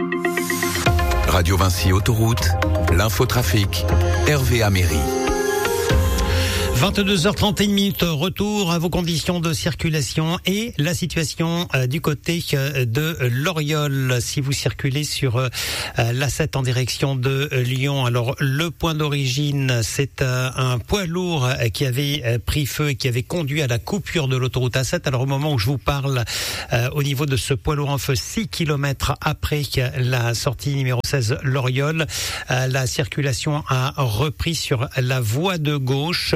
Radio Vinci Autoroute, l'infotrafic, Hervé Améry. 22h31, retour à vos conditions de circulation et la situation du côté de l'Oriol. Si vous circulez sur l'A7 en direction de Lyon, alors le point d'origine, c'est un poids lourd qui avait pris feu et qui avait conduit à la coupure de l'autoroute A7. Alors au moment où je vous parle, au niveau de ce poids lourd en feu, 6 km après la sortie numéro 16 l'Oriol, la circulation a repris sur la voie de gauche.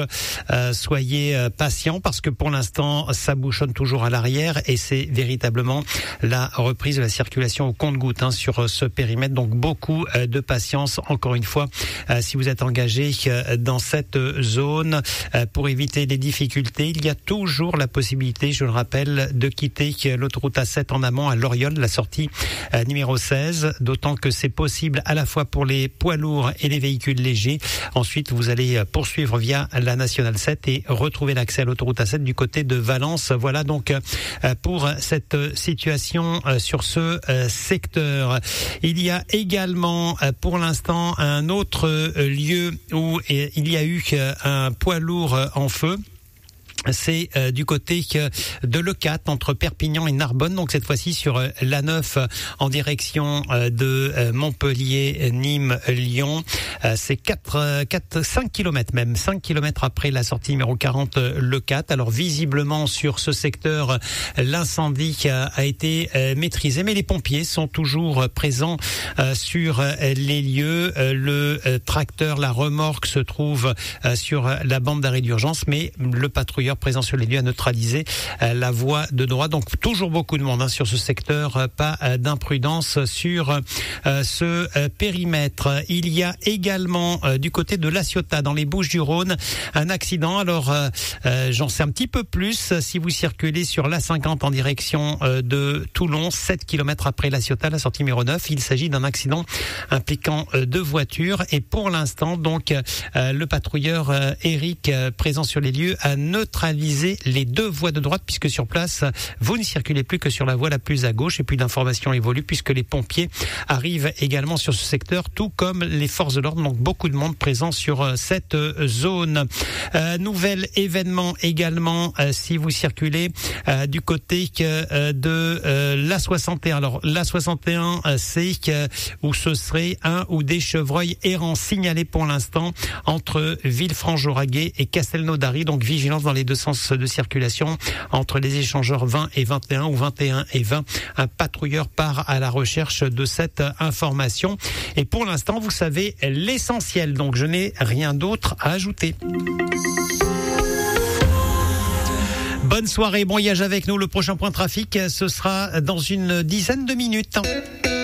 Soyez patients parce que pour l'instant ça bouchonne toujours à l'arrière et c'est véritablement la reprise de la circulation au compte-gouttes sur ce périmètre. Donc beaucoup de patience encore une fois si vous êtes engagé dans cette zone pour éviter les difficultés. Il y a toujours la possibilité, je le rappelle, de quitter l'autoroute A7 en amont à l'Oriol, la sortie numéro 16, d'autant que c'est possible à la fois pour les poids lourds et les véhicules légers. Ensuite vous allez poursuivre via la nationale 7 et retrouver l'accès à l'autoroute A7 du côté de Valence. Voilà donc pour cette situation sur ce secteur. Il y a également pour l'instant un autre lieu où il y a eu un poids lourd en feu. C'est du côté de l'E4 entre Perpignan et Narbonne, donc cette fois-ci sur l'A9 en direction de Montpellier, Nîmes, Lyon. C'est 5 km même, 5 km après la sortie numéro 40 l'E4. Alors visiblement sur ce secteur, l'incendie a été maîtrisé, mais les pompiers sont toujours présents sur les lieux. Le tracteur, la remorque se trouve sur la bande d'arrêt d'urgence, mais le patrouilleur présent sur les lieux a neutralisé la voie de droite. Donc toujours beaucoup de monde sur ce secteur, pas d'imprudence sur ce périmètre. Il y a également du côté de La Ciotat, dans les Bouches-du-Rhône, un accident. Alors j'en sais un petit peu plus si vous circulez sur l'A50 en direction de Toulon, 7 km après La Ciotat, la sortie numéro 9. Il s'agit d'un accident impliquant deux voitures et pour l'instant donc le patrouilleur Eric présent sur les lieux a neutralisé les deux voies de droite puisque sur place vous ne circulez plus que sur la voie la plus à gauche et puis l'information évolue puisque les pompiers arrivent également sur ce secteur tout comme les forces de l'ordre, donc beaucoup de monde présent sur cette zone. Nouvel événement également si vous circulez du côté de l'A61. Alors l'A61 c'est où ce serait un ou des chevreuils errants signalés pour l'instant entre Villefranche-Lauragais et Castelnaudary, donc vigilance dans les deux sens de circulation entre les échangeurs 20 et 21 ou 21 et 20. Un patrouilleur part à la recherche de cette information. Et pour l'instant, vous savez l'essentiel. Donc, je n'ai rien d'autre à ajouter. Bonne soirée, bon voyage avec nous. Le prochain point trafic, ce sera dans une dizaine de minutes.